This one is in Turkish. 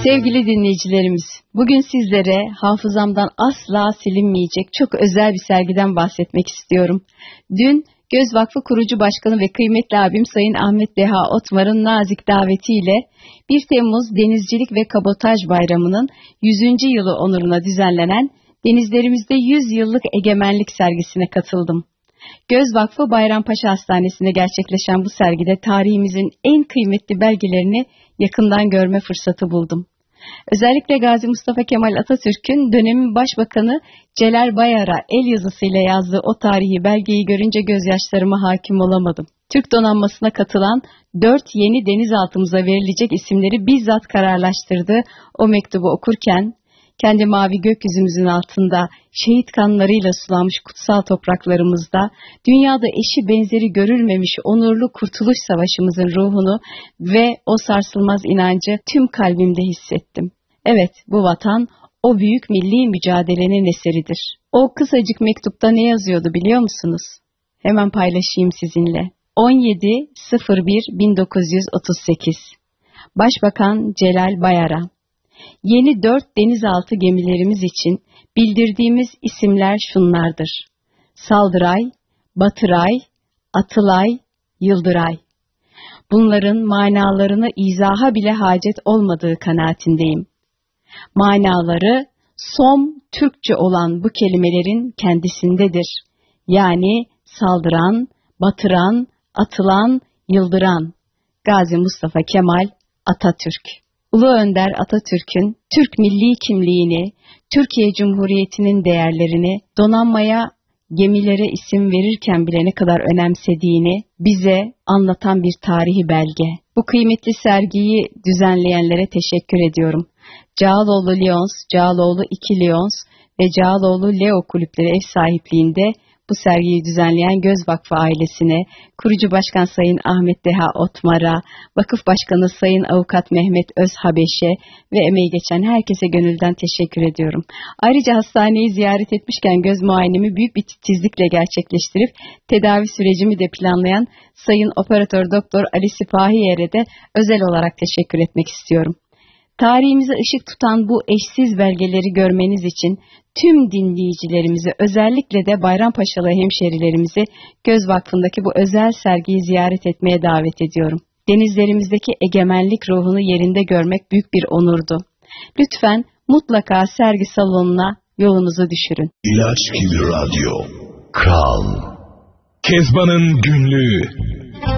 Sevgili dinleyicilerimiz, bugün sizlere hafızamdan asla silinmeyecek çok özel bir sergiden bahsetmek istiyorum. Dün Göz Vakfı kurucu başkanı ve kıymetli abim Sayın Ahmet Deha Otmar'ın nazik davetiyle 1 Temmuz Denizcilik ve Kabotaj Bayramı'nın 100. yılı onuruna düzenlenen Denizlerimizde 100 Yıllık Egemenlik sergisine katıldım. Göz Vakfı Bayrampaşa Hastanesi'nde gerçekleşen bu sergide tarihimizin en kıymetli belgelerini yakından görme fırsatı buldum. Özellikle Gazi Mustafa Kemal Atatürk'ün dönemin başbakanı Celal Bayar'a el yazısıyla yazdığı o tarihi belgeyi görünce gözyaşlarıma hakim olamadım. Türk donanmasına katılan 4 yeni denizaltımıza verilecek isimleri bizzat kararlaştırdığı o mektubu okurken, kendi mavi gökyüzümüzün altında, şehit kanlarıyla sulanmış kutsal topraklarımızda, dünyada eşi benzeri görülmemiş onurlu Kurtuluş Savaşımızın ruhunu ve o sarsılmaz inancı tüm kalbimde hissettim. Evet, bu vatan o büyük milli mücadelenin eseridir. O kısacık mektupta ne yazıyordu biliyor musunuz? Hemen paylaşayım sizinle. 17.01.1938 Başbakan Celal Bayar'a. Yeni 4 denizaltı gemilerimiz için bildirdiğimiz isimler şunlardır: Saldıray, Batıray, Atılay, Yıldıray. Bunların manalarını izaha bile hacet olmadığı kanaatindeyim. Manaları som Türkçe olan bu kelimelerin kendisindedir. Yani saldıran, batıran, atılan, yıldıran. Gazi Mustafa Kemal Atatürk. Ulu Önder Atatürk'ün Türk milli kimliğini, Türkiye Cumhuriyeti'nin değerlerini, donanmaya, gemilere isim verirken bile ne kadar önemsediğini bize anlatan bir tarihi belge. Bu kıymetli sergiyi düzenleyenlere teşekkür ediyorum. Cağaloğlu Lions, Cağaloğlu 2 Lions ve Cağaloğlu Leo kulüpleri ev sahipliğinde bu sergiyi düzenleyen Göz Vakfı ailesine, kurucu başkan Sayın Ahmet Deha Otmar'a, vakıf başkanı Sayın Avukat Mehmet Özhabeş'e ve emeği geçen herkese gönülden teşekkür ediyorum. Ayrıca hastaneyi ziyaret etmişken göz muayenemi büyük bir titizlikle gerçekleştirip tedavi sürecimi de planlayan Sayın Operatör Doktor Ali Sipahiyer'e de özel olarak teşekkür etmek istiyorum. Tarihimize ışık tutan bu eşsiz belgeleri görmeniz için tüm dinleyicilerimizi, özellikle de Bayrampaşalı hemşerilerimizi Göz Vakfı'ndaki bu özel sergiyi ziyaret etmeye davet ediyorum. Denizlerimizdeki egemenlik ruhunu yerinde görmek büyük bir onurdu. Lütfen mutlaka sergi salonuna yolunuzu düşürün. İlaç gibi radyo. Kral. Kezban'ın günlüğü.